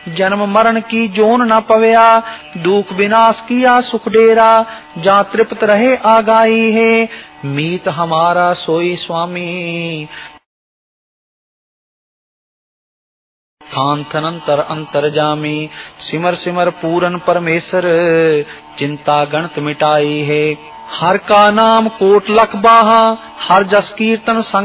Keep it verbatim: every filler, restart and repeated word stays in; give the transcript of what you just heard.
जन्म मरण की जोन न पवया, दुख विनाश किया सुख डेरा, जा तृप्त रहे आगाई है, मीत हमारा सोई स्वामी। थान थनंतर अंतर जामी, सिमर सिमर पूरन परमेश्वर, चिंता गणत मिटाई है। हर का नाम कोट लख बाहा, हर जस कीर्तन संग